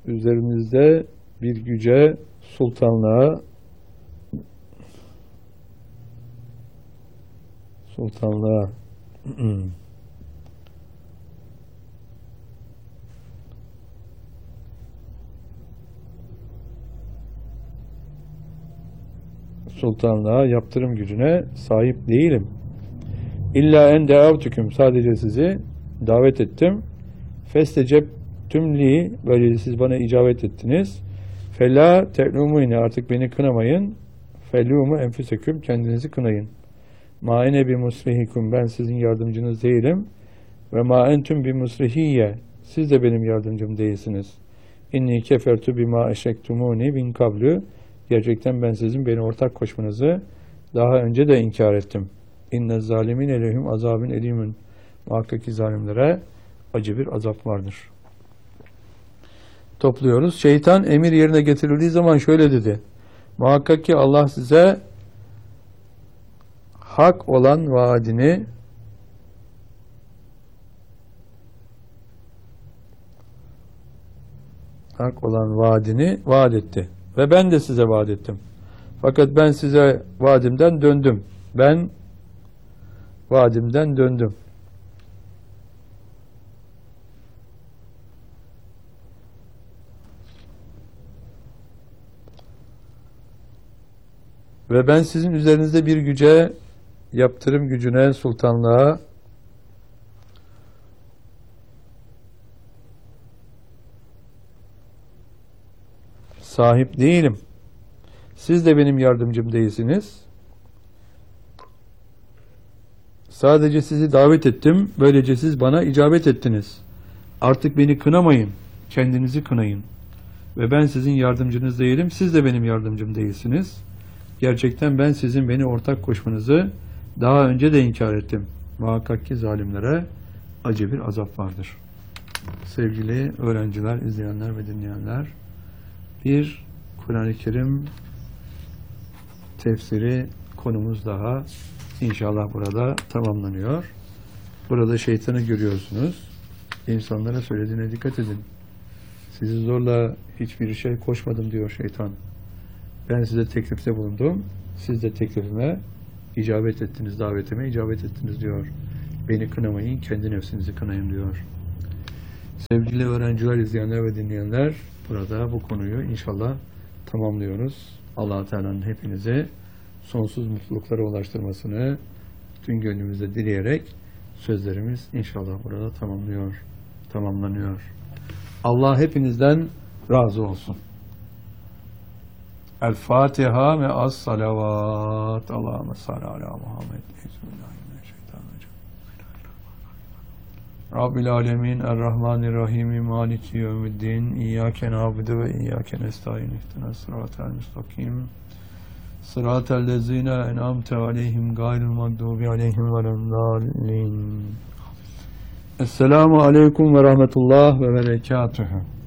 üzerinizde bir güce, sultanlığa yaptırım gücüne sahip değilim. İlla en deavtüküm, sadece sizi davet ettim. Festecebtüm li, böyle siz bana icabet ettiniz. Fela te'lumuyne, artık beni kınamayın. Felumu enfüseküm, kendinizi kınayın. Ma ene bi musrihikum, ben sizin yardımcınız değilim. Ve ma entüm bi musrihiyye, siz de benim yardımcım değilsiniz. İnni kefertu bima eşektumuni bin kablu, gerçekten ben sizin beni ortak koşmanızı daha önce de inkar ettim. İnne zalimin elehum azabın elimun, muhakkak ki zalimlere acı bir azap vardır. Topluyoruz. Şeytan emir yerine getirildiği zaman şöyle dedi: muhakkak ki Allah size hak olan vaadini vaat etti. Ve ben de size vaat ettim. Fakat ben size vaadimden döndüm. Ve ben sizin üzerinizde bir güce, yaptırım gücüne, sultanlığa sahip değilim. Siz de benim yardımcım değilsiniz. Sadece sizi davet ettim. Böylece siz bana icabet ettiniz. Artık beni kınamayın. Kendinizi kınayın. Ve ben sizin yardımcınız değilim. Siz de benim yardımcım değilsiniz. Gerçekten ben sizin beni ortak koşmanızı daha önce de inkar ettim. Muhakkak ki zalimlere acı bir azap vardır. Sevgili öğrenciler, izleyenler ve dinleyenler, bir Kur'an-ı Kerim tefsiri konumuz daha inşallah burada tamamlanıyor. Burada şeytanı görüyorsunuz. İnsanlara söylediğine dikkat edin. Sizi zorla hiçbir şey koşmadım diyor şeytan. Ben size teklifte bulundum. Siz de teklifime icabet ettiniz, davetime icabet ettiniz diyor. Beni kınamayın, kendi nefsinizi kınayın diyor. Sevgili öğrenciler, izleyenler ve dinleyenler, burada bu konuyu inşallah tamamlıyoruz. Allah-u Teala'nın hepinize sonsuz mutluluklara ulaştırmasını bütün gönlümüzde dileyerek sözlerimiz inşallah burada tamamlanıyor. Allah hepinizden razı olsun. El Fatiha ve as salavat. Allahümme salli ala Muhammed. Bismillahirrahmanirrahim. Rabbil alemin errahmanirrahim maliki yevmiddin. İyyâke na'budu ve iyyâke nestaîn. İhdinas sıratal müstakim. Sıratal lezîne en'amte aleyhim gayril mağdûbi aleyhim veleddâllîn. Esselamu aleyküm ve rahmetullah ve berekâtuhu.